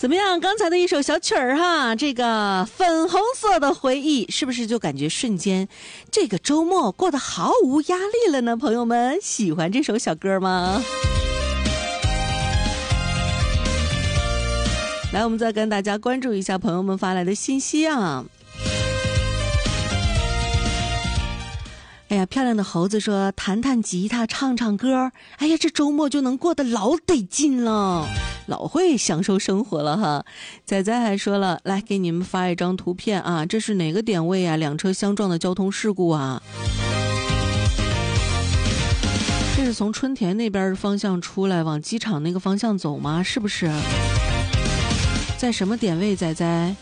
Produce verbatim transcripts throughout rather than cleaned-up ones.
怎么样？刚才的一首小曲儿哈，这个粉红色的回忆，是不是就感觉瞬间这个周末过得毫无压力了呢？朋友们，喜欢这首小歌吗？来，我们再跟大家关注一下朋友们发来的信息啊。哎呀，漂亮的猴子说弹弹吉他唱唱歌，哎呀，这周末就能过得老得劲了，老会享受生活了哈。仔仔还说了，来给你们发一张图片啊，这是哪个点位啊？两车相撞的交通事故啊，这是从春田那边方向出来往机场那个方向走吗？是不是？在什么点位？仔仔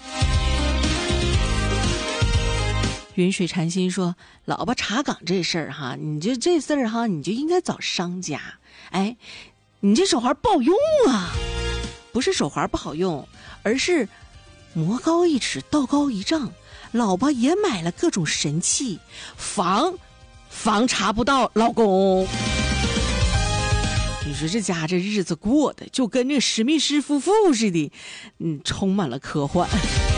云水禅心说，老婆查岗这事儿哈，你就这事儿哈，你就应该找商家。哎，你这手环不好用啊，不是手环不好用，而是魔高一尺道高一丈，老婆也买了各种神器，防防查不到老公。你说这家这日子过的就跟这史密斯夫妇似的，嗯，充满了科幻。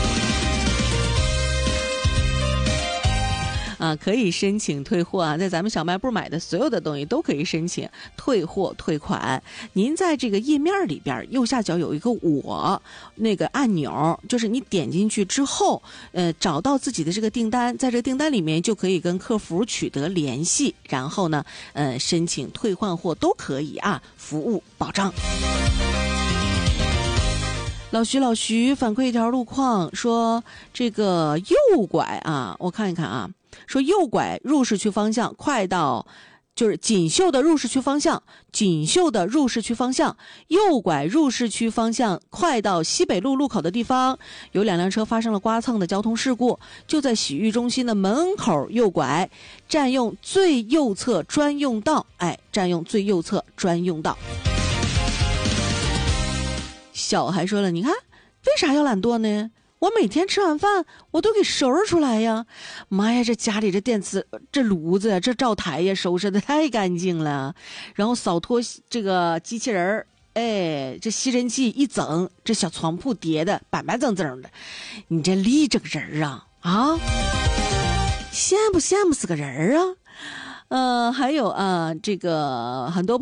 啊，可以申请退货啊，在咱们小卖部买的所有的东西都可以申请退货退款。您在这个页面里边右下角有一个我那个按钮，就是你点进去之后，呃，找到自己的这个订单，在这个订单里面就可以跟客服取得联系，然后呢，呃，申请退换货都可以啊，服务保障。老徐老徐反馈一条路况，说这个右拐啊，我看一看啊，说右拐入市区方向快到就是锦绣的入市区方向，锦绣的入市区方向，右拐入市区方向快到西北路路口的地方，有两辆车发生了刮蹭的交通事故，就在洗浴中心的门口右拐，占用最右侧专用道，哎，占用最右侧专用道。小还说了，你看为啥要懒惰呢？我每天吃完饭我都给收拾出来呀！妈呀，这家里这电磁这炉子这灶台呀收拾的太干净了，然后扫拖这个机器人儿，哎，这吸尘器一整，这小床铺叠的板板正正的，你这立整人啊啊！羡不羡慕死个人啊？呃，还有啊，这个很多。